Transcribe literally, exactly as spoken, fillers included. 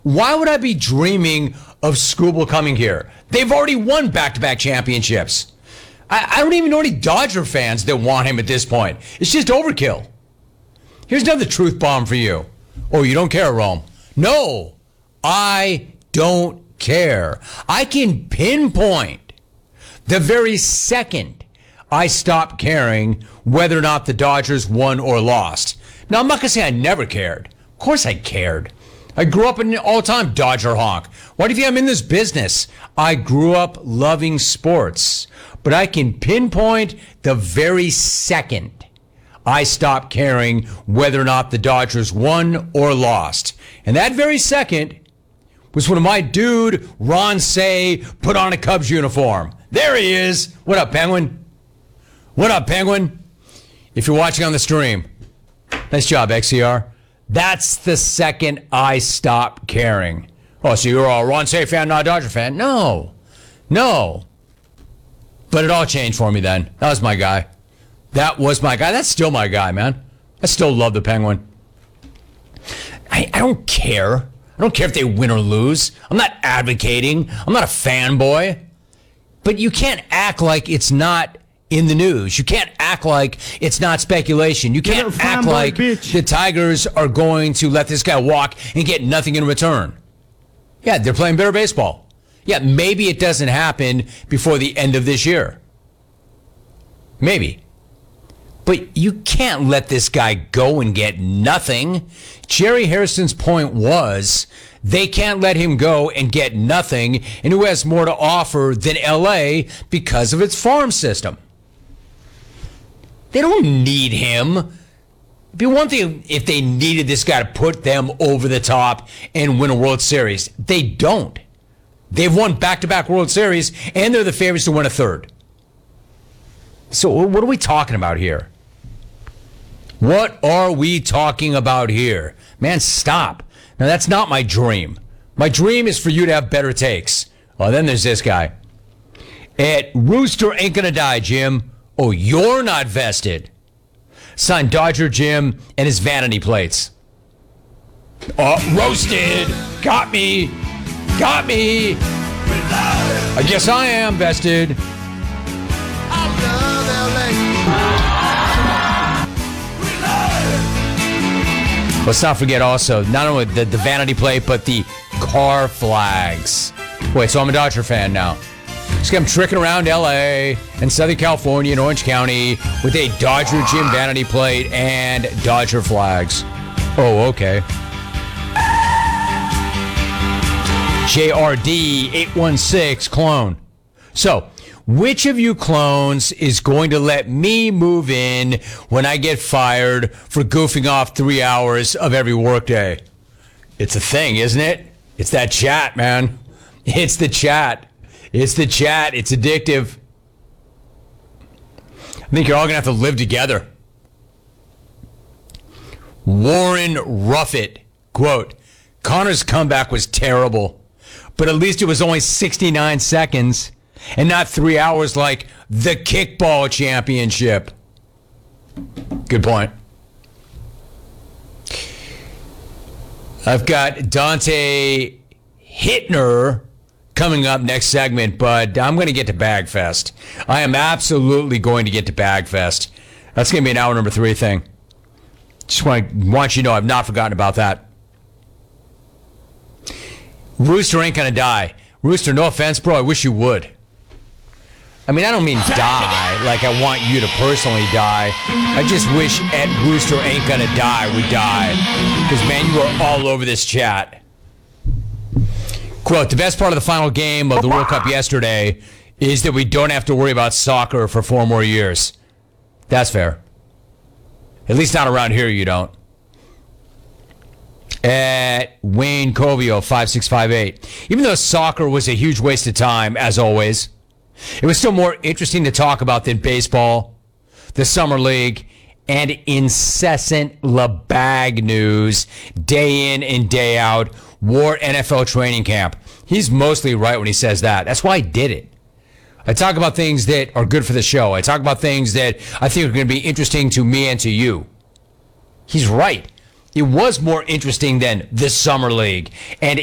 Why would I be dreaming of Skubal coming here? They've already won back-to-back championships. I, I don't even know any Dodger fans that want him at this point. It's just overkill. Here's another truth bomb for you. Oh, you don't care, Rome. No, I don't care. I can pinpoint the very second I stop caring whether or not the Dodgers won or lost. Now, I'm not going to say I never cared. Of course I cared. I grew up an all-time Dodger honk. Why do you think I'm in this business? I grew up loving sports. But I can pinpoint the very second I stopped caring whether or not the Dodgers won or lost. And that very second was when my dude, Ron Say, put on a Cubs uniform. There he is. What up, Penguin? What up, Penguin? If you're watching on the stream, nice job, X C R. That's the second I stopped caring. Oh, so you're a Ron Say fan, not a Dodger fan? No. No. But it all changed for me then. That was my guy. That was my guy. That's still my guy, man. I still love the Penguin. I, I don't care. I don't care if they win or lose. I'm not advocating. I'm not a fanboy. But you can't act like it's not in the news. You can't act like it's not speculation. You can't act like bitch. the Tigers are going to let this guy walk and get nothing in return. Yeah, they're playing better baseball. Yeah, maybe it doesn't happen before the end of this year. Maybe. But you can't let this guy go and get nothing. Jerry Harrison's point was they can't let him go and get nothing, and who has more to offer than L A because of its farm system. They don't need him. It'd be one thing if they needed this guy to put them over the top and win a World Series. They don't. They've won back-to-back World Series, and they're the favorites to win a third. So what are we talking about here? What are we talking about here? Man, stop. Now, that's not my dream. My dream is for you to have better takes. Well, then there's this guy. At Rooster ain't gonna die, Jim. Oh, you're not vested. Signed Dodger Jim and his vanity plates. Oh, roasted. Got me. Got me. I guess I am vested. Let's not forget also, not only the, the vanity plate, but the car flags. Wait, so I'm a Dodger fan now. So I'm tricking around L A and Southern California and Orange County with a Dodger Jim vanity plate and Dodger flags. Oh, okay. J R D eight one six clone. So, which of you clones is going to let me move in when I get fired for goofing off three hours of every workday? It's a thing, isn't it? It's that chat, man. It's the chat. It's the chat. It's addictive. I think you're all going to have to live together. Warren Ruffett, quote, Connor's comeback was terrible, but at least it was only sixty-nine seconds. And not three hours like the kickball championship. Good point. I've got Dante Hittner coming up next segment, but I'm going to get to Bagfest. I am absolutely going to get to Bagfest. That's going to be an hour number three thing. Just want to want you to know I've not forgotten about that. Rooster ain't going to die. Rooster, no offense, bro. I wish you would. I mean, I don't mean die like I want you to personally die. I just wish Ed Rooster ain't gonna die would die. Because, man, you are all over this chat. Quote, the best part of the final game of the World Cup yesterday is that we don't have to worry about soccer for four more years. That's fair. At least not around here, you don't. At Wayne Covio, five six five eight. Even though soccer was a huge waste of time, as always, it was still more interesting to talk about than baseball, the Summer League, and incessant LeBag news day in and day out. War N F L training camp. He's mostly right when he says that. That's why I did it. I talk about things that are good for the show. I talk about things that I think are going to be interesting to me and to you. He's right. It was more interesting than the Summer League and